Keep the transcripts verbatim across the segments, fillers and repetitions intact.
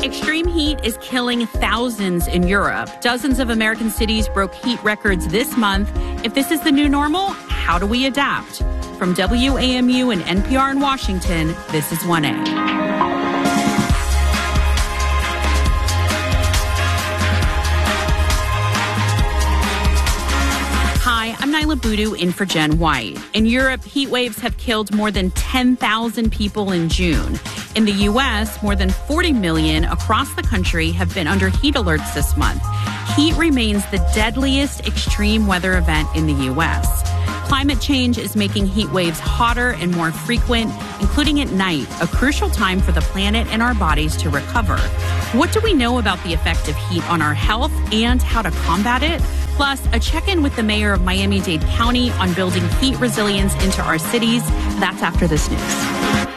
Extreme heat is killing thousands in Europe. Dozens of American cities broke heat records this month. If this is the new normal, how do we adapt? From W A M U and N P R in Washington, this is one A. Hi, I'm Nyla Boodoo in for Jen White. In Europe, heat waves have killed more than ten thousand people in June. In the U S, more than forty million across the country have been under heat alerts this month. Heat remains the deadliest extreme weather event in the U S. Climate change is making heat waves hotter and more frequent, including at night, a crucial time for the planet and our bodies to recover. What do we know about the effect of heat on our health and how to combat it? Plus, a check-in with the mayor of Miami-Dade County on building heat resilience into our cities. That's after this news.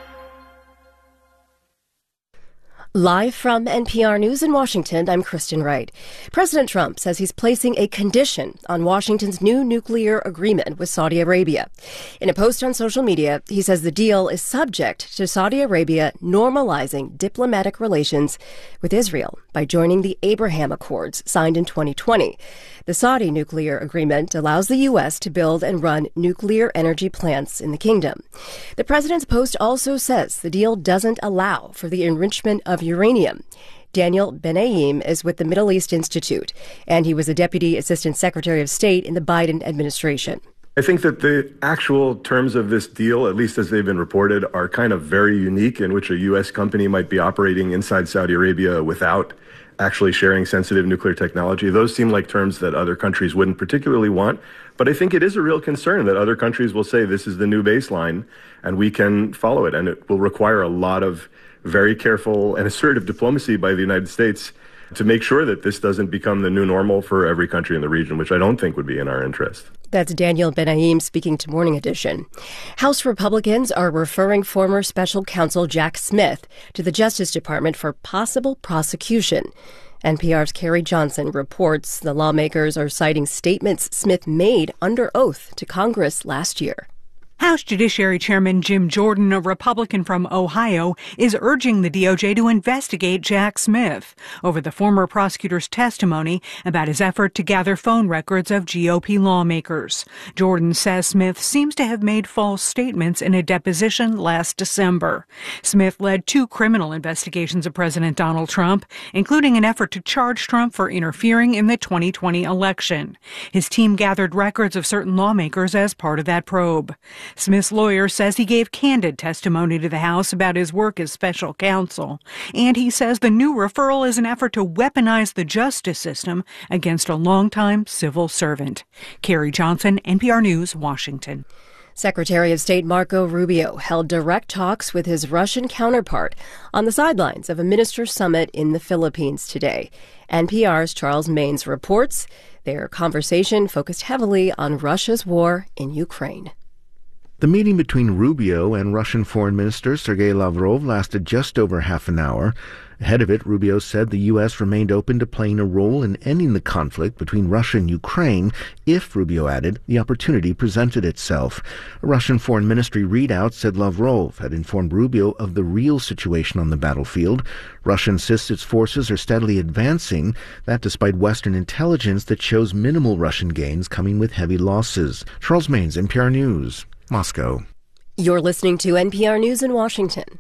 Live from N P R News in Washington, I'm Kristen Wright. President Trump says he's placing a condition on Washington's new nuclear agreement with Saudi Arabia. In a post on social media, he says the deal is subject to Saudi Arabia normalizing diplomatic relations with Israel by joining the Abraham Accords signed in twenty twenty. The Saudi nuclear agreement allows the U S to build and run nuclear energy plants in the kingdom. The president's post also says the deal doesn't allow for the enrichment of uranium. Daniel Benaim is with the Middle East Institute, and he was a Deputy Assistant Secretary of State in the Biden administration. I think that the actual terms of this deal, at least as they've been reported, are kind of very unique, in which a U S company might be operating inside Saudi Arabia without actually sharing sensitive nuclear technology. Those seem like terms that other countries wouldn't particularly want. But I think it is a real concern that other countries will say this is the new baseline and we can follow it. And it will require a lot of very careful and assertive diplomacy by the United States to make sure that this doesn't become the new normal for every country in the region, which I don't think would be in our interest. That's Daniel Benaim speaking to Morning Edition. House Republicans are referring former special counsel Jack Smith to the Justice Department for possible prosecution. N P R's Carrie Johnson reports the lawmakers are citing statements Smith made under oath to Congress last year. House Judiciary Chairman Jim Jordan, a Republican from Ohio, is urging the D O J to investigate Jack Smith over the former prosecutor's testimony about his effort to gather phone records of G O P lawmakers. Jordan says Smith seems to have made false statements in a deposition last December. Smith led two criminal investigations of President Donald Trump, including an effort to charge Trump for interfering in the twenty twenty election. His team gathered records of certain lawmakers as part of that probe. Smith's lawyer says he gave candid testimony to the House about his work as special counsel, and he says the new referral is an effort to weaponize the justice system against a longtime civil servant. Carrie Johnson, N P R News, Washington. Secretary of State Marco Rubio held direct talks with his Russian counterpart on the sidelines of a minister summit in the Philippines today. N P R's Charles Maynes reports their conversation focused heavily on Russia's war in Ukraine. The meeting between Rubio and Russian Foreign Minister Sergei Lavrov lasted just over half an hour. Ahead of it, Rubio said the U S remained open to playing a role in ending the conflict between Russia and Ukraine if, Rubio added, the opportunity presented itself. A Russian Foreign Ministry readout said Lavrov had informed Rubio of the real situation on the battlefield. Russia insists its forces are steadily advancing, that despite Western intelligence that shows minimal Russian gains coming with heavy losses. Charles Maynes, N P R News, Moscow. You're listening to N P R News in Washington.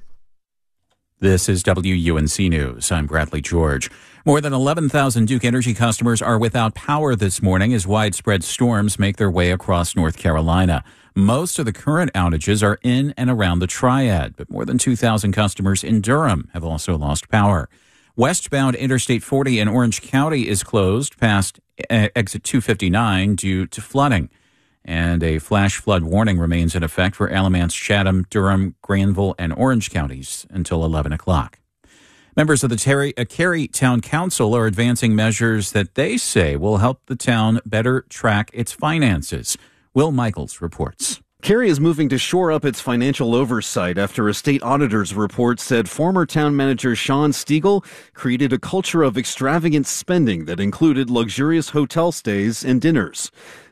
This is W U N C News. I'm Bradley George. More than eleven thousand Duke Energy customers are without power this morning as widespread storms make their way across North Carolina. Most of the current outages are in and around the Triad, but more than two thousand customers in Durham have also lost power. Westbound Interstate forty in Orange County is closed past exit two fifty-nine due to flooding. And a flash flood warning remains in effect for Alamance, Chatham, Durham, Granville, and Orange counties until eleven o'clock. Members of the Terry, uh, Cary Town Council are advancing measures that they say will help the town better track its finances. Will Michaels reports. Cary is moving to shore up its financial oversight after a state auditor's report said former town manager Sean Stiegel created a culture of extravagant spending that included luxurious hotel stays and dinners.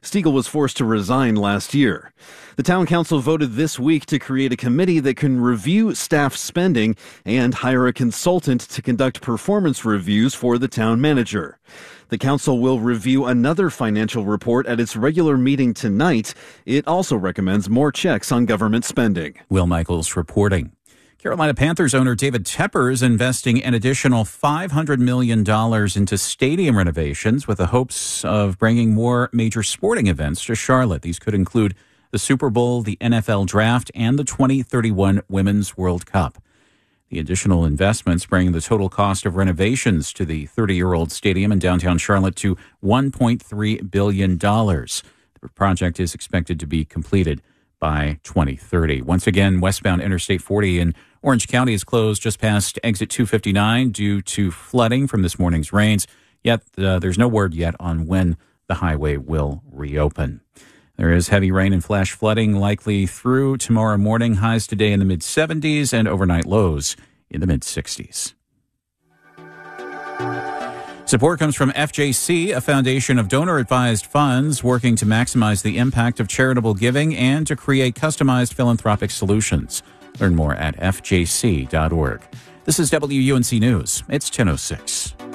Stiegel was forced to resign last year. The town council voted this week to create a committee that can review staff spending and hire a consultant to conduct performance reviews for the town manager. The council will review another financial report at its regular meeting tonight. It also recommends more checks on government spending. Will Michaels reporting. Carolina Panthers owner David Tepper is investing an additional five hundred million dollars into stadium renovations with the hopes of bringing more major sporting events to Charlotte. These could include the Super Bowl, the N F L Draft, and the twenty thirty-one Women's World Cup. The additional investments bring the total cost of renovations to the thirty-year-old stadium in downtown Charlotte to one point three billion dollars. The project is expected to be completed by twenty thirty. Once again, westbound Interstate forty in Orange County is closed just past exit two fifty-nine due to flooding from this morning's rains. Yet uh, there's no word yet on when the highway will reopen. There is heavy rain and flash flooding likely through tomorrow morning. Highs today in the mid seventies and overnight lows in the mid sixties. Support comes from F J C, a foundation of donor-advised funds working to maximize the impact of charitable giving and to create customized philanthropic solutions. Learn more at F J C dot org. This is W U N C News. It's ten oh six.